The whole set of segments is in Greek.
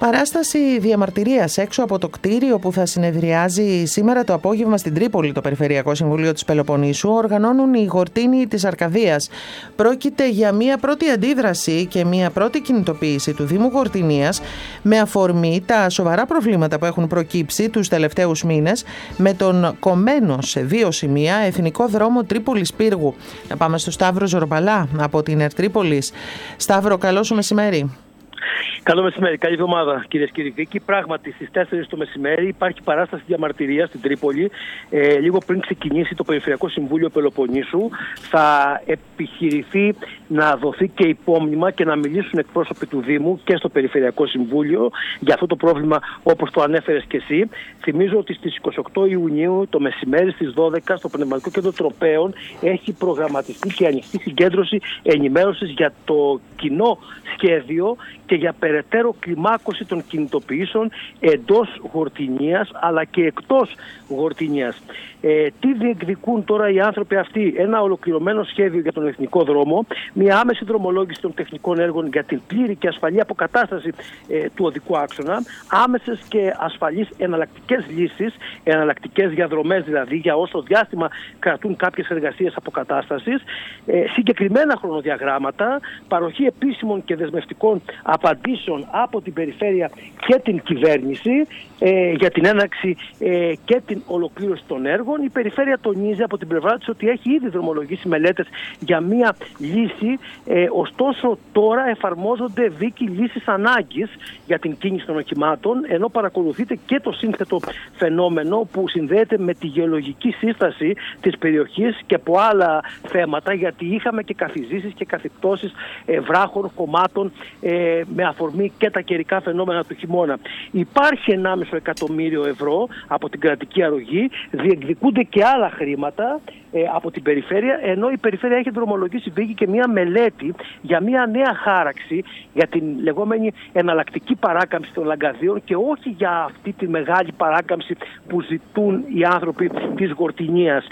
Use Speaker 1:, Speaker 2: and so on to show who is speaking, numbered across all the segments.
Speaker 1: Παράσταση διαμαρτυρίας έξω από το κτίριο που θα συνεδριάζει σήμερα το απόγευμα στην Τρίπολη το Περιφερειακό Συμβούλιο της Πελοποννήσου οργανώνουν οι Γορτίνοι της Αρκαδίας. Πρόκειται για μια πρώτη αντίδραση και μια πρώτη κινητοποίηση του Δήμου Γορτινίας με αφορμή τα σοβαρά προβλήματα που έχουν προκύψει τους τελευταίους μήνες με τον κομμένο σε 2 σημεία εθνικό δρόμο Τρίπολης-Πύργου. Να πάμε στο Σταύρο Ζορμπαλά από την Ερτρίπολης. Σταύρο, καλό σου μεσημέρι.
Speaker 2: Καλό μεσημέρι, καλή εβδομάδα κυρίες και κύριοι. Πράγματι, στις 4 το μεσημέρι υπάρχει παράσταση διαμαρτυρίας στην Τρίπολη. Λίγο πριν ξεκινήσει το Περιφερειακό Συμβούλιο Πελοποννήσου, θα επιχειρηθεί να δοθεί και υπόμνημα και να μιλήσουν εκπρόσωποι του Δήμου και στο Περιφερειακό Συμβούλιο για αυτό το πρόβλημα, όπως το ανέφερες και εσύ. Θυμίζω ότι στις 28 Ιουνίου το μεσημέρι στις 12 στο Πνευματικό Κέντρο Τροπέων έχει προγραμματιστεί και ανοιχτή συγκέντρωση ενημέρωσης για το κοινό σχέδιο και για περαιτέρω κλιμάκωση των κινητοποιήσεων εντός Γορτινίας αλλά και εκτός Γορτινίας. Τι διεκδικούν τώρα οι άνθρωποι αυτοί? Ένα ολοκληρωμένο σχέδιο για τον εθνικό δρόμο, μια άμεση δρομολόγηση των τεχνικών έργων για την πλήρη και ασφαλή αποκατάσταση του οδικού άξονα, άμεσες και ασφαλείς εναλλακτικές λύσεις, εναλλακτικές διαδρομές δηλαδή για όσο διάστημα κρατούν κάποιες εργασίες αποκατάστασης, συγκεκριμένα χρονοδιαγράμματα, παροχή επίσημων και δεσμευτικών απαντήσεων από την περιφέρεια και την κυβέρνηση για την έναρξη και την ολοκλήρωση των έργων. Η περιφέρεια τονίζει από την πλευρά της ότι έχει ήδη δρομολογήσει μελέτες για μία λύση, ωστόσο τώρα εφαρμόζονται δίκοι λύσεις ανάγκης για την κίνηση των οχημάτων, ενώ παρακολουθείται και το σύνθετο φαινόμενο που συνδέεται με τη γεωλογική σύσταση της περιοχής και από άλλα θέματα, γιατί είχαμε και καθιζήσεις και καθιπτώσεις βράχων, κομμάτων με αφορμή και τα καιρικά φαινόμενα του χειμώνα. Υπάρχει 1,5 εκατομμύριο ευρώ από την κρατική αρρωγή, διεκδικούνται και άλλα χρήματα από την περιφέρεια, ενώ η περιφέρεια έχει δρομολογήσει βγήκε και μια μελέτη για μια νέα χάραξη για την λεγόμενη εναλλακτική παράκαμψη των λαγκαδίων και όχι για αυτή τη μεγάλη παράκαμψη που ζητούν οι άνθρωποι της Γορτινίας.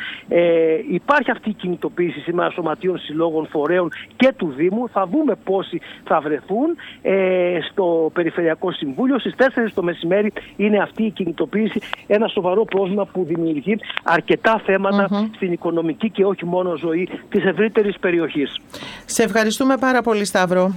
Speaker 2: Υπάρχει αυτή η κινητοποίηση σήμερα σωματείων, συλλόγων, φορέων και του Δήμου. Θα δούμε πόσοι θα βρεθούν στο Περιφερειακό Συμβούλιο. Στις 4 το μεσημέρι είναι αυτή η κινητοποίηση, ένα σοβαρό πρόβλημα που δημιουργεί αρκετά θέματα στην οικονομική και όχι μόνο ζωή της ευρύτερης περιοχής.
Speaker 1: Σε ευχαριστούμε πάρα πολύ, Σταύρο.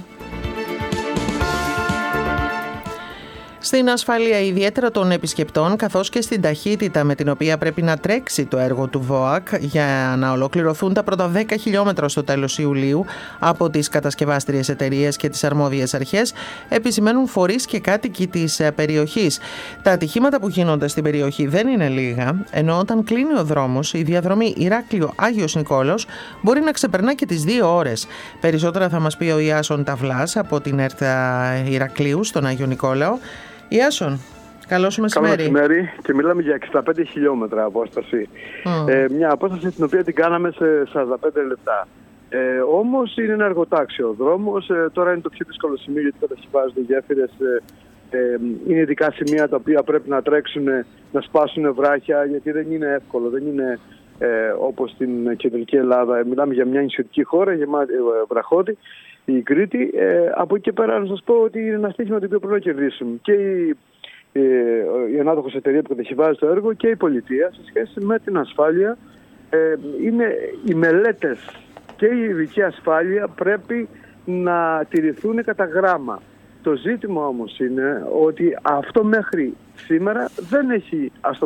Speaker 1: Στην ασφάλεια ιδιαίτερα των επισκεπτών, καθώς και στην ταχύτητα με την οποία πρέπει να τρέξει το έργο του ΒΟΑΚ για να ολοκληρωθούν τα πρώτα 10 χιλιόμετρα στο τέλος Ιουλίου από τις κατασκευάστριες εταιρείες και τις αρμόδιες αρχές, επισημαίνουν φορείς και κάτοικοι της περιοχής. Τα ατυχήματα που γίνονται στην περιοχή δεν είναι λίγα, ενώ όταν κλείνει ο δρόμος, η διαδρομή Ηράκλειο-Άγιος Νικόλαος μπορεί να ξεπερνά και τις 2 ώρες. Περισσότερα θα μας πει ο Ιάσον Ταυλάς από την ΕΡΤΑ Ηρακλείου στον Άγιο Νικόλαο. Ιάσον, καλό σου μεσημέρι.
Speaker 3: Καλό μεσημέρι, και μιλάμε για 65 χιλιόμετρα απόσταση. Μια απόσταση την οποία την κάναμε σε 45 λεπτά. Όμως είναι ένα εργοτάξιο ο δρόμος. Τώρα είναι το πιο δύσκολο σημείο γιατί κατασκευάζονται γέφυρες. Είναι ειδικά σημεία τα οποία πρέπει να τρέξουν, να σπάσουν βράχια, γιατί δεν είναι εύκολο, δεν είναι όπως στην κεντρική Ελλάδα. Μιλάμε για μια νησιωτική χώρα γεμάτη βραχώδη. Η Κρήτη, από εκεί και πέρα να σας πω ότι είναι ένα στοίχημα το οποίο πρέπει να κερδίσουν και η ανάδοχος εταιρεία που κατασκευάζει το έργο και η πολιτεία σε σχέση με την ασφάλεια. Είναι οι μελέτες και η ειδική ασφάλεια πρέπει να τηρηθούν κατά γράμμα. Το ζήτημα όμως είναι ότι αυτό μέχρι σήμερα δεν έχει